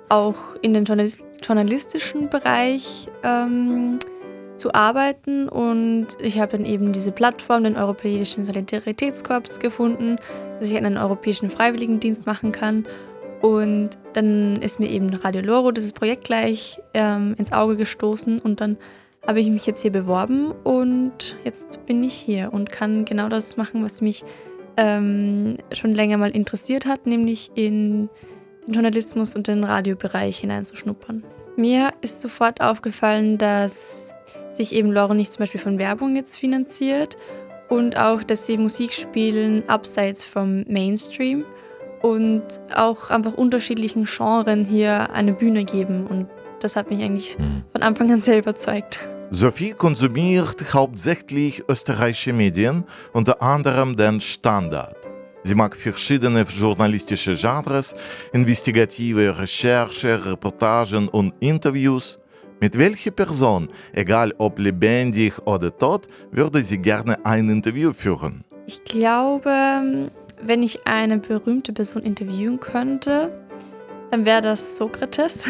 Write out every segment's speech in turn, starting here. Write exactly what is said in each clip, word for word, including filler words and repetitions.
auch in den Journalis- journalistischen Bereich ähm, zu arbeiten. Und ich habe dann eben diese Plattform, den Europäischen Solidaritätskorps, gefunden, dass ich einen europäischen Freiwilligendienst machen kann. Und dann ist mir eben Radio Loro, dieses Projekt, gleich ähm, ins Auge gestoßen. Und dann habe ich mich jetzt hier beworben und jetzt bin ich hier und kann genau das machen, was mich ähm, schon länger mal interessiert hat, nämlich in den Journalismus und den Radiobereich hineinzuschnuppern. Mir ist sofort aufgefallen, dass sich eben Loro nicht zum Beispiel von Werbung jetzt finanziert und auch, dass sie Musik spielen abseits vom Mainstream und auch einfach unterschiedlichen Genren hier eine Bühne geben. Und das hat mich eigentlich von Anfang an sehr überzeugt. Sophie konsumiert hauptsächlich österreichische Medien, unter anderem den Standard. Sie mag verschiedene journalistische Genres, investigative Recherche, Reportagen und Interviews. Mit welcher Person, egal ob lebendig oder tot, würde sie gerne ein Interview führen? Ich glaube, wenn ich eine berühmte Person interviewen könnte, dann wäre das Sokrates.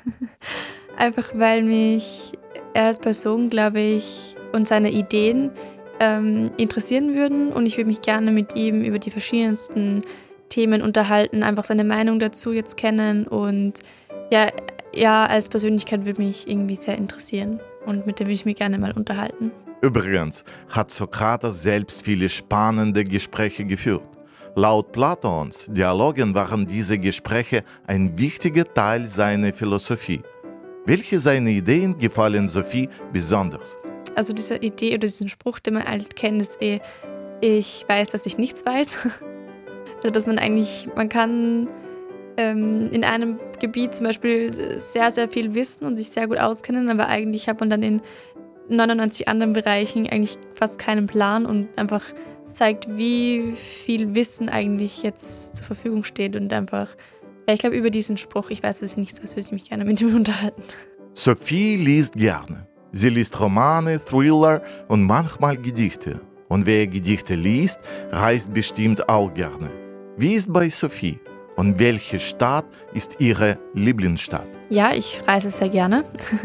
Einfach weil mich er als Person, glaube ich, und seine Ideen ähm, interessieren würden. Und ich würde mich gerne mit ihm über die verschiedensten Themen unterhalten, einfach seine Meinung dazu jetzt kennen. Und ja, er als Persönlichkeit würde mich irgendwie sehr interessieren. Und mit dem würde ich mich gerne mal unterhalten. Übrigens hat Sokrates selbst viele spannende Gespräche geführt. Laut Platons Dialogen waren diese Gespräche ein wichtiger Teil seiner Philosophie. Welche seiner Ideen gefallen Sophie besonders? Also diese Idee oder diesen Spruch, den man alt kennt, ist eh, ich weiß, dass ich nichts weiß. Also dass man eigentlich, man kann ähm, in einem Gebiet zum Beispiel sehr, sehr viel wissen und sich sehr gut auskennen, aber eigentlich hat man dann in neunundneunzig anderen Bereichen eigentlich fast keinen Plan und einfach zeigt, wie viel Wissen eigentlich jetzt zur Verfügung steht und einfach, ja, ich glaube über diesen Spruch, ich weiß, dass ich nichts weiß, würde ich mich gerne mit ihm unterhalten. Sophie liest gerne. Sie liest Romane, Thriller und manchmal Gedichte. Und wer Gedichte liest, reist bestimmt auch gerne. Wie ist bei Sophie? Und welche Stadt ist ihre Lieblingsstadt? Ja, ich reise sehr gerne.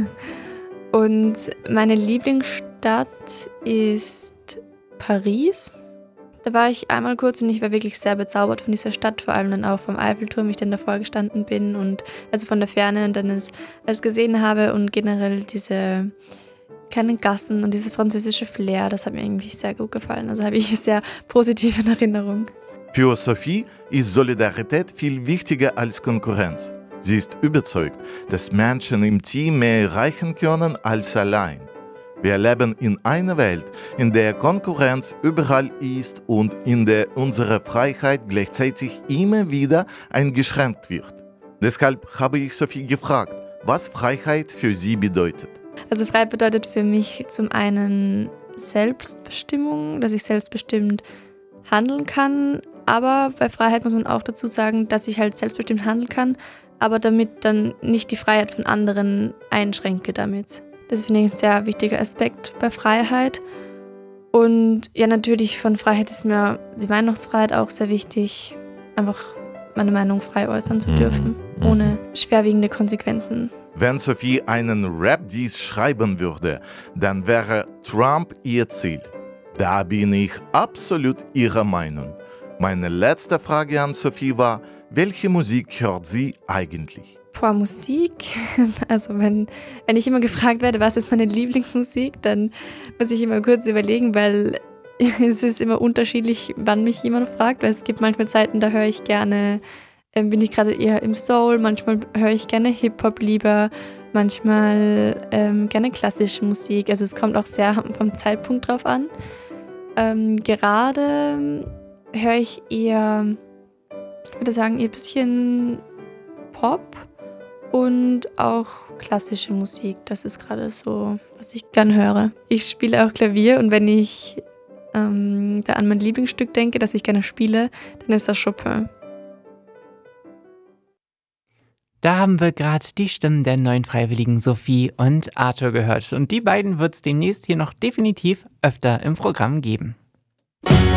Und meine Lieblingsstadt ist Paris. Da war ich einmal kurz und ich war wirklich sehr bezaubert von dieser Stadt, vor allem dann auch vom Eiffelturm, wie ich dann davor gestanden bin und also von der Ferne und dann es, es gesehen habe und generell diese kleinen Gassen und dieses französische Flair, das hat mir eigentlich sehr gut gefallen. Also habe ich sehr positiv in Erinnerung. Für Sophie ist Solidarität viel wichtiger als Konkurrenz. Sie ist überzeugt, dass Menschen im Team mehr erreichen können als allein. Wir leben in einer Welt, in der Konkurrenz überall ist und in der unsere Freiheit gleichzeitig immer wieder eingeschränkt wird. Deshalb habe ich Sophie gefragt, was Freiheit für sie bedeutet. Also Freiheit bedeutet für mich zum einen Selbstbestimmung, dass ich selbstbestimmt handeln kann. Aber bei Freiheit muss man auch dazu sagen, dass ich halt selbstbestimmt handeln kann, aber damit dann nicht die Freiheit von anderen einschränke damit. Das finde ich ein sehr wichtiger Aspekt bei Freiheit. Und ja, natürlich von Freiheit ist mir die Meinungsfreiheit auch sehr wichtig, einfach meine Meinung frei äußern zu dürfen, ohne schwerwiegende Konsequenzen. Wenn Sophie einen Rap-Diss schreiben würde, dann wäre Trump ihr Ziel. Da bin ich absolut ihrer Meinung. Meine letzte Frage an Sophie war, welche Musik hört sie eigentlich? Boah, Musik, also wenn, wenn ich immer gefragt werde, was ist meine Lieblingsmusik, dann muss ich immer kurz überlegen, weil es ist immer unterschiedlich, wann mich jemand fragt, weil es gibt manchmal Zeiten, da höre ich gerne, äh, bin ich gerade eher im Soul, manchmal höre ich gerne Hip-Hop lieber, manchmal ähm, gerne klassische Musik, also es kommt auch sehr vom Zeitpunkt drauf an. Ähm, gerade höre ich eher, ich würde sagen, eher ein bisschen Pop und auch klassische Musik. Das ist gerade so, was ich gern höre. Ich spiele auch Klavier und wenn ich ähm, da an mein Lieblingsstück denke, das ich gerne spiele, dann ist das Chopin. Da haben wir gerade die Stimmen der neuen Freiwilligen Sophie und Arthur gehört. Und die beiden wird es demnächst hier noch definitiv öfter im Programm geben.